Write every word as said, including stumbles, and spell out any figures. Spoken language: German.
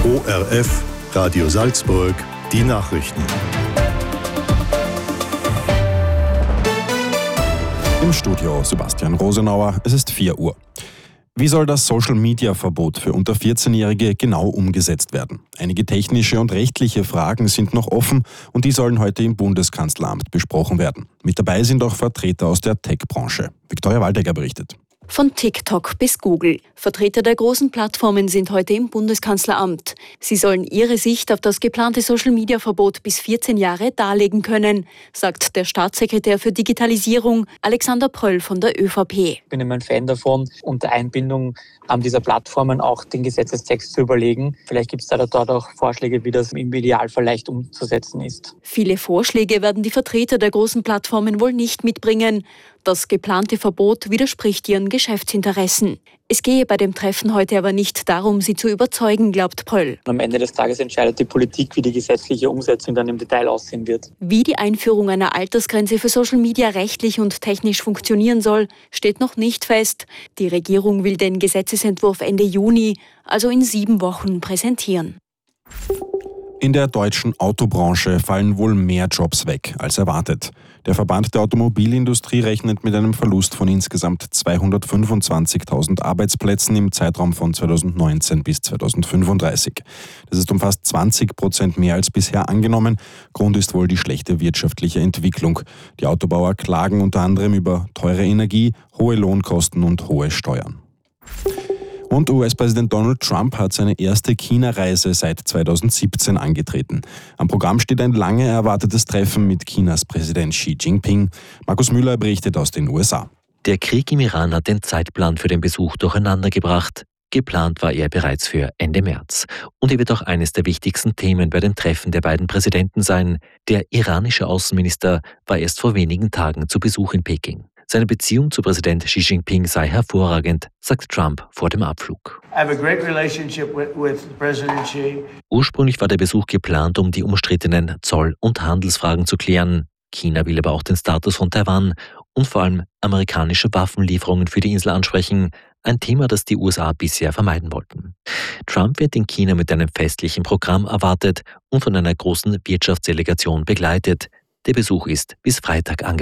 O R F, Radio Salzburg, die Nachrichten. Im Studio Sebastian Rosenauer, es ist vier Uhr. Wie soll das Social-Media-Verbot für unter vierzehnjährige genau umgesetzt werden? Einige technische und rechtliche Fragen sind noch offen und die sollen heute im Bundeskanzleramt besprochen werden. Mit dabei sind auch Vertreter aus der Tech-Branche. Viktoria Waldecker berichtet. Von TikTok bis Google. Vertreter der großen Plattformen sind heute im Bundeskanzleramt. Sie sollen ihre Sicht auf das geplante Social-Media-Verbot bis vierzehn Jahre darlegen können, sagt der Staatssekretär für Digitalisierung Alexander Pröll von der ÖVP. Ich bin immer ein Fan davon, unter Einbindung dieser Plattformen auch den Gesetzestext zu überlegen. Vielleicht gibt es da dort auch Vorschläge, wie das im Idealfall leicht umzusetzen ist. Viele Vorschläge werden die Vertreter der großen Plattformen wohl nicht mitbringen. Das geplante Verbot widerspricht ihren Geschäftsinteressen. Es gehe bei dem Treffen heute aber nicht darum, sie zu überzeugen, glaubt Pröll. Am Ende des Tages entscheidet die Politik, wie die gesetzliche Umsetzung dann im Detail aussehen wird. Wie die Einführung einer Altersgrenze für Social Media rechtlich und technisch funktionieren soll, steht noch nicht fest. Die Regierung will den Gesetzesentwurf Ende Juni, also in sieben Wochen, präsentieren. In der deutschen Autobranche fallen wohl mehr Jobs weg als erwartet. Der Verband der Automobilindustrie rechnet mit einem Verlust von insgesamt zweihundertfünfundzwanzigtausend Arbeitsplätzen im Zeitraum von zweitausendneunzehn bis zweitausendfünfunddreißig. Das ist um fast zwanzig Prozent mehr als bisher angenommen. Grund ist wohl die schlechte wirtschaftliche Entwicklung. Die Autobauer klagen unter anderem über teure Energie, hohe Lohnkosten und hohe Steuern. Und U S-Präsident Donald Trump hat seine erste China-Reise seit zweitausendsiebzehn angetreten. Am Programm steht ein lange erwartetes Treffen mit Chinas Präsident Xi Jinping. Markus Müller berichtet aus den U S A. Der Krieg im Iran hat den Zeitplan für den Besuch durcheinandergebracht. Geplant war er bereits für Ende März. Und er wird auch eines der wichtigsten Themen bei dem Treffen der beiden Präsidenten sein. Der iranische Außenminister war erst vor wenigen Tagen zu Besuch in Peking. Seine Beziehung zu Präsident Xi Jinping sei hervorragend, sagt Trump vor dem Abflug. I have a great relationship with, with President Xi. Ursprünglich war der Besuch geplant, um die umstrittenen Zoll- und Handelsfragen zu klären. China will aber auch den Status von Taiwan und vor allem amerikanische Waffenlieferungen für die Insel ansprechen, ein Thema, das die U S A bisher vermeiden wollten. Trump wird in China mit einem festlichen Programm erwartet und von einer großen Wirtschaftsdelegation begleitet. Der Besuch ist bis Freitag angesetzt.